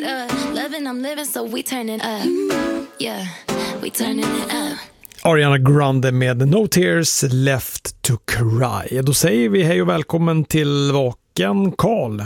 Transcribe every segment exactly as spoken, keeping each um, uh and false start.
up. Loving, I'm living, so we turning up. Yeah, we turning it up. Ariana Grande med No Tears Left to Cry. Då säger vi hej och välkommen till Vaken Karl.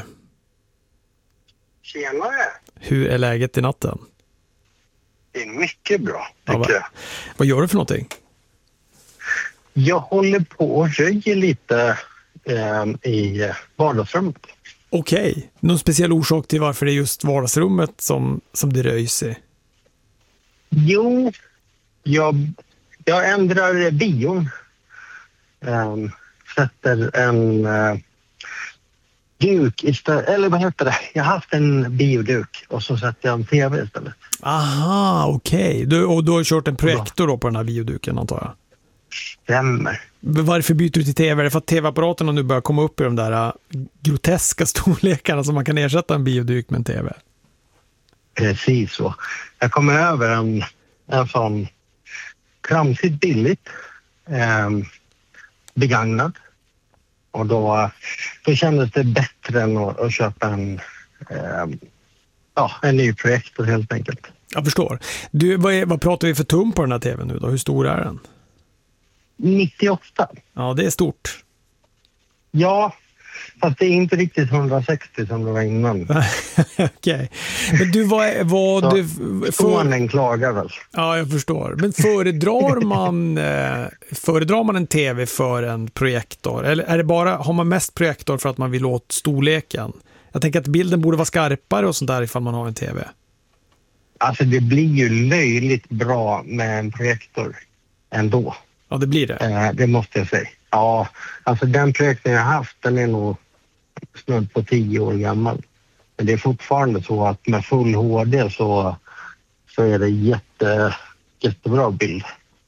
Tjenare. Hur är läget i natten? Det är mycket bra, Ja, tycker va? jag. Vad gör du för någonting? Jag håller på och röjer lite eh, i vardagsrummet. Okej. Okay. Någon speciell orsak till varför det är just vardagsrummet som, som det röjs i? Jo, jag, jag ändrar bion. Eh, sätter en eh, duk istället. Eller vad heter det? Jag har haft en bioduk och så sätter jag en tv istället. Aha, okej. Okay. Och du har kört en projektor då på den här bioduken, antar jag? Stämmer. Varför byter du till tv? Är det för att tv-apparaterna nu börjar komma upp i de där uh, groteska storlekarna som man kan ersätta en bioduk med en tv? Precis så. Jag kommer över en, en sån kramsigt billigt eh, begagnad. Och då, då kändes det bättre än att, att köpa en, eh, ja, en ny projektor helt enkelt. Jag förstår. Du, vad, är, vad pratar vi för tum på den här tvn nu då? Hur stor är den? nittioåtta. Ja, det är stort. Ja, fast det är inte riktigt hundrasextio som det var innan. Okej. Okay. Men du, vad... vad du, för... en klagar väl. Ja, jag förstår. Men föredrar man, eh, föredrar man en tv för en projektor? Eller är det bara, har man mest projektor för att man vill åt storleken? Jag tänker att bilden borde vara skarpare och sånt där ifall man har en tv. Alltså det blir ju löjligt bra med en projektor ändå. Ja, det blir det. Eh, det måste jag säga. Ja, alltså den projektorn jag har haft, den är nog snudd på tio år gammal. Men det är fortfarande så att med full H D så, så är det jätte, jättebra bild.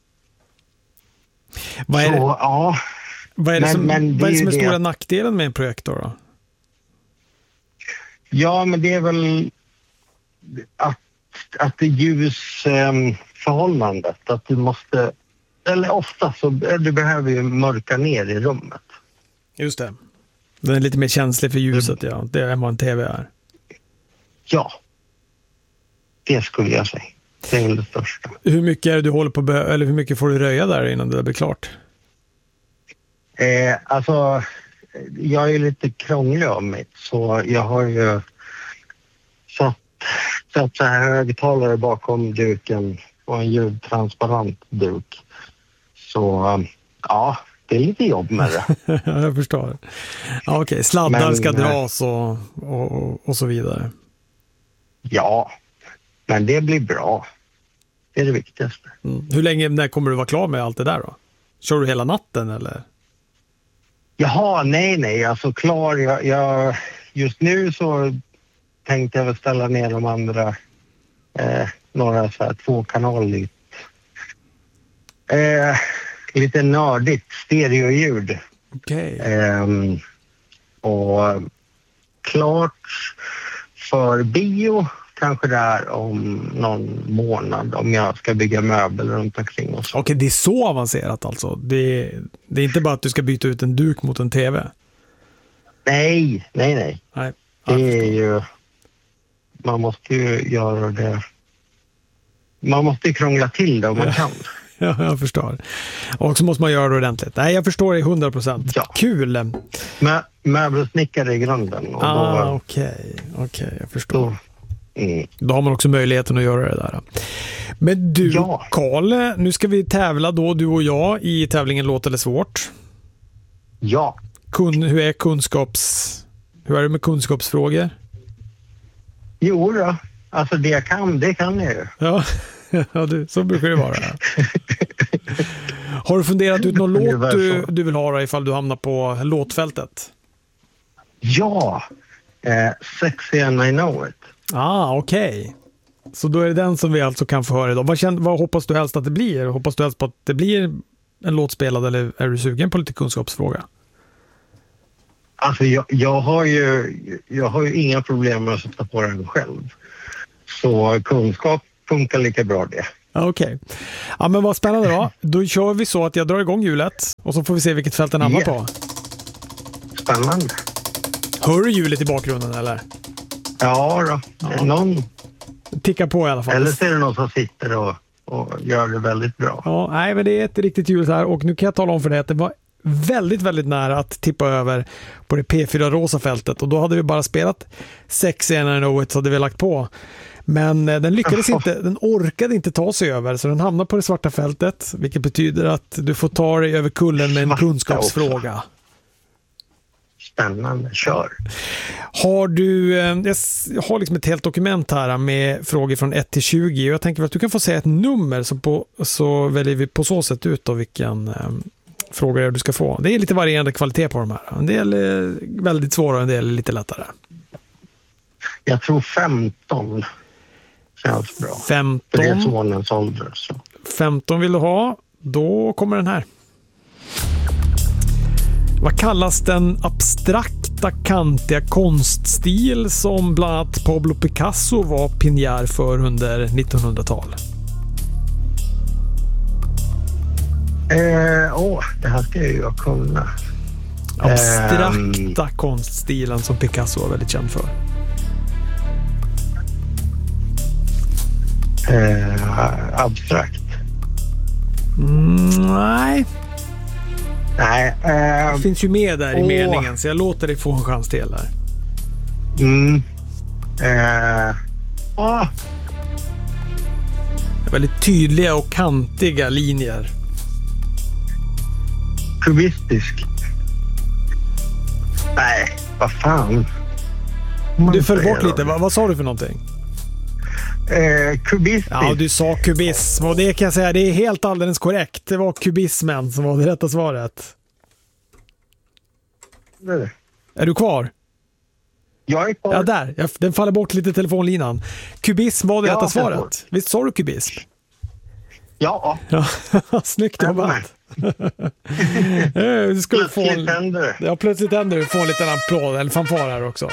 Vad är så, det, ja. vad är det men, som, men vad är, det som är det stora att, nackdelen med en projektor då? Ja, men det är väl att, att det är ljusförhållandet. Eh, att du måste... Eller ofta så du behöver ju mörka ner i rummet. Just det. Den är lite mer känslig för ljuset, ja. Det är vad en tv är. Ja. Det skulle jag säga. Det är väl det största. Hur mycket är det du håller på be- eller hur mycket får du röja där innan det blir klart? Eh, alltså, jag är lite krånglig av mig. Så jag har ju satt, satt så här högtalare bakom duken och en ljudtransparent duk. Så ja, det är lite jobb med det. Jag förstår. Ja, okej, okay. Sladdar men, ska dras och, och, och så vidare. Ja, men det blir bra. Det är det viktigaste. Mm. Hur länge när kommer du vara klar med allt det där då? Kör du hela natten eller? Jaha, nej, nej. Alltså klar, jag, jag, just nu så tänkte jag väl ställa ner de andra eh, några så här två kanaler. Eh, lite nördigt stereoljud. Okej. Okay. Eh, och klart för bio kanske där om någon månad om jag ska bygga möbel runt omkring oss. Okej, okay, det är så avancerat alltså. Det är, det är inte bara att du ska byta ut en duk mot en tv. Nej, nej, nej. Nej. Det är ju... Man måste ju göra det... Man måste ju krångla till det om man kan. Ja, jag förstår. Och så måste man göra det ordentligt. Nej, jag förstår det hundra procent. Ja. Kul! Med möbelsnickare i grunden. Och ah, okej. Okay. Okej, okay, jag förstår. Då, mm. då har man också möjligheten att göra det där. Men du, ja. Karl, nu ska vi tävla då, du och jag, i tävlingen Låter det svårt. Ja. Kun, hur är kunskaps... Hur är det med kunskapsfrågor? Jo då. Alltså det jag kan, det kan jag ju. Ja, ja du, så brukar det vara. Har du funderat ut någon låt du, du vill ha ifall du hamnar på låtfältet? Ja, eh, Sexy and I Know It. Ah, okej. Okay. Så då är det den som vi alltså kan få höra idag. Vad, känd, vad hoppas du helst att det blir? Hoppas du helst på att det blir en låtspelad eller är du sugen på lite kunskapsfråga? Alltså jag, jag, har ju, jag har ju inga problem med att sätta på den själv. Så kunskap funkar lika bra det. Okej. Okay. Ja, men vad spännande då. Då kör vi så att jag drar igång hjulet och så får vi se vilket fält den hamnar yeah. på. Spännande. Hör du hjulet i bakgrunden eller? Ja då, ja. Någon... Ticka på i alla fall. Eller så är det någon som sitter och, och gör det väldigt bra. Ja, nej, men det är ett riktigt ljud här och nu kan jag tala om för dig att det var väldigt, väldigt nära att tippa över på det P fyra rosa fältet och då hade vi bara spelat sex en and know it så hade vi lagt på. Men eh, den lyckades inte, den orkade inte ta sig över så den hamnade på det svarta fältet vilket betyder att du får ta dig över kullen med en svarta kunskapsfråga. Också. Spännande, kör. Har du, jag har liksom ett helt dokument här med frågor från ett till tjugo och jag tänker att du kan få säga ett nummer så, på, så väljer vi på så sätt ut då vilken eh, fråga du ska få. Det är lite varierande kvalitet på de här. En del är väldigt svåra, en del är lite lättare. Jag tror femton känns bra. femton. Det är sonens ålder. Så. femton vill du ha, då kommer den här. Vad kallas den abstrakta, kantiga konststil som bland annat Pablo Picasso var pionjär för under nittonhundratalet? Eh, åh, det här ska jag ju kunna. Abstrakta um, konststilen som Picasso var väldigt känd för. Eh, abstrakt? Mm, nej. Nej. Eh, det finns ju med där i åh. meningen så jag låter dig få en chans till här. Mm. Eh, åh. Väldigt tydliga och kantiga linjer. Kubistisk. Nej, vad fan. Man du föll bort lite. Vad, vad sa du för någonting? Eh, kubistisk. Ja, du sa kubism och det kan jag säga, det är helt alldeles korrekt. Det var kubismen som var det rätta svaret. Det är, det. Är du kvar? Jag är kvar. Ja, där. Jag, den faller bort lite telefonlinan. Kubism var det ja, rätta svaret. Visst sa du kubism? Ja. Ja, snyggt jobbat. Du skulle få en, händer. Ja, plötsligt händer du. Få en liten applåd eller fanfar här också.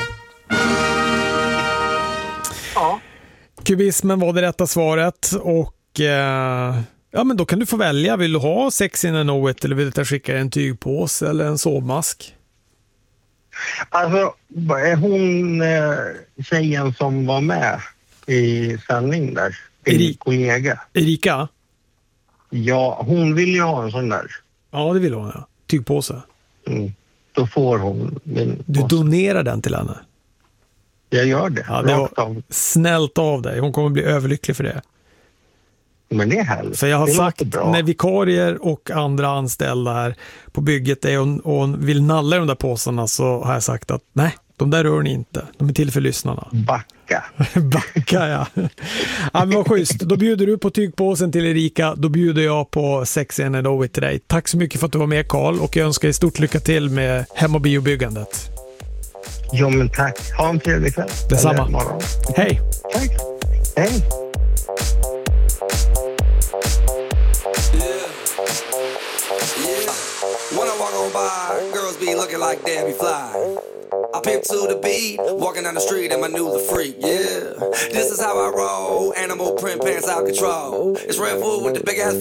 Ja. Kubismen var det rätta svaret och eh, ja, men då kan du få välja. Vill du ha sex in and know it eller vill du skicka en tygpåse eller en sovmask? Alltså, är hon eh, tjejen som var med i sändning där? Erik. Kollega. Erika? Ja, hon vill ju ha en sån där. Ja, det vill hon, ja. Tygpåse. Mm. Då får hon min Du påse. donerar den till henne? Jag gör det. Ja, det var av. Snällt av dig. Hon kommer bli överlycklig för det. Men det är härligt. För jag har det sagt, när vikarier och andra anställda här på bygget är och, och vill nalla i de där påsarna så har jag sagt att nej, de där rör ni inte. De är till för lyssnarna. Backa. Backa, ja. Ja, men vad schysst. Då bjuder du på tygpåsen till Erika. Då bjuder jag på sex and know it till dig. Tack så mycket för att du var med, Carl. Och jag önskar dig stort lycka till med hem- och biobyggandet. Jo, men tack. Ha en trevlig kväll. Detsamma. Hej. Tack. Hej. When I walk on by, girls be looking like Debbie Fly. I pimp to the beat, walking down the street and my new the freak, yeah. This is how I roll, animal print pants out control. It's Red Bull with the big ass